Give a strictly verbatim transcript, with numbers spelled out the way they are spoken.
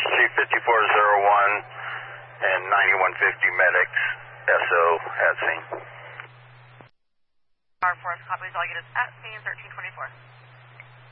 Chief fifty-four oh one and ninety-one fifty medics, S O at scene. Our force copies all units at scene thirteen twenty-four.